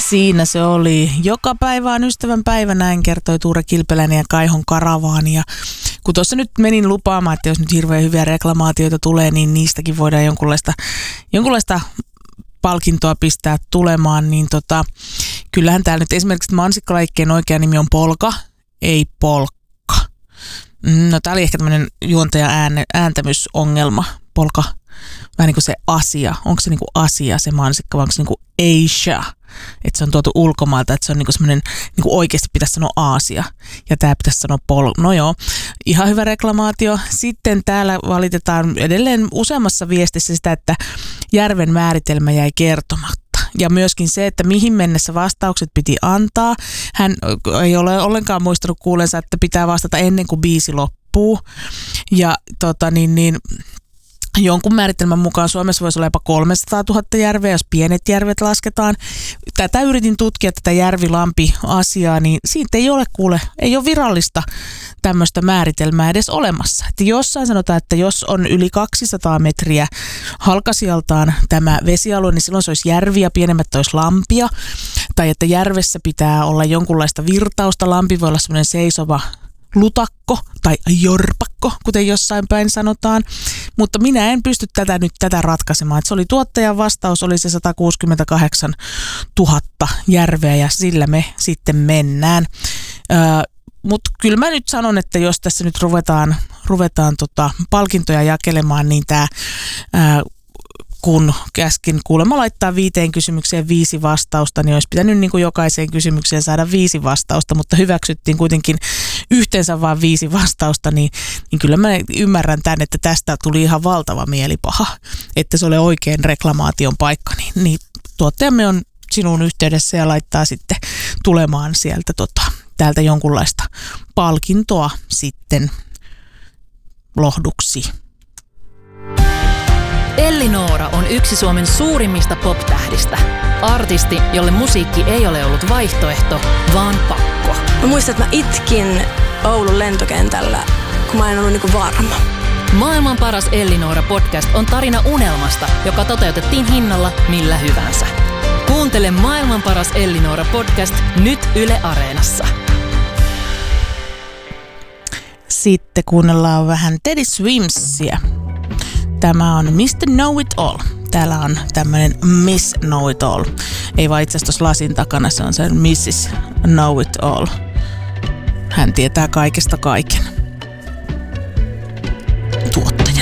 Siinä se oli. Joka päivä on ystävän päivä, näin kertoi Tuure Kilpeläinen ja Kaihon Karavaani. Ja kun tuossa nyt menin lupaamaan, että jos nyt hirveän hyviä reklamaatioita tulee, niin niistäkin voidaan jonkunlaista palkintoa pistää tulemaan, niin kyllähän täällä nyt esimerkiksi mansikkalajikeen oikea nimi on Polka, ei Polkka. No tää oli ehkä tämmöinen juontaja-ääntämysongelma, Polka, vähän niin kuin se Asia. Onko se niin kuin Asia se mansikka, vai onko se niin kuin Asia? Että se on tuotu ulkomailta, että se on niin kuin semmoinen, niin kuin oikeasti pitäisi sanoa Aasia. Ja tää pitäisi sanoa No joo, ihan hyvä reklamaatio. Sitten täällä valitetaan edelleen useammassa viestissä sitä, että järven määritelmä jäi kertomatta. Ja myöskin se, että mihin mennessä vastaukset piti antaa. Hän ei ole ollenkaan muistanut kuulensa, että pitää vastata ennen kuin biisi loppuu. Ja jonkun määritelmän mukaan Suomessa voisi olla jopa 300 000 järveä, jos pienet järvet lasketaan. Tätä yritin tutkia, tätä järvilampi-asiaa, niin siitä ei ole virallista tämmöistä määritelmää edes olemassa. Että jossain sanotaan, että jos on yli 200 metriä halkasijaltaan tämä vesialue, niin silloin se olisi järvi ja pienemmät olisi lampia. Tai että järvessä pitää olla jonkunlaista virtausta. Lampi voi olla semmoinen seisova lutakko tai jorpakko, kuten jossain päin sanotaan. Mutta minä en pysty tätä ratkaisemaan. Että se oli tuottajan vastaus, oli se 168 000 järveä ja sillä me sitten mennään. Mutta kyllä mä nyt sanon, että jos tässä nyt ruvetaan palkintoja jakelemaan, niin tämä kun käskin kuulemma laittaa 5 kysymykseen 5 vastausta, niin olisi pitänyt niin kuin jokaiseen kysymykseen saada 5 vastausta, mutta hyväksyttiin kuitenkin yhteensä vain 5 vastausta, niin kyllä mä ymmärrän tämän, että tästä tuli ihan valtava mielipaha, että se oli oikein reklamaation paikka, niin tuottajamme on sinun yhteydessä ja laittaa sitten tulemaan sieltä täältä jonkunlaista palkintoa sitten lohduksi. Elli Noora on yksi Suomen suurimmista pop-tähdistä. Artisti, jolle musiikki ei ole ollut vaihtoehto, vaan pakko. Mä muistan, että mä itkin Oulun lentokentällä, kun mä en ollut niinku varma. Maailman paras Elli Noora podcast on tarina unelmasta, joka toteutettiin hinnalla millä hyvänsä. Kuuntele Maailman paras Elli Noora podcast nyt Yle Areenassa. Sitten kuunnellaan vähän Teddy Swimsia. Tämä on Mr. Know It All. Täällä on tämmöinen Miss Know It All. Ei vaan itse asiassa tuossa lasin takana, se on se Mrs. Know It All. Hän tietää kaikesta kaiken.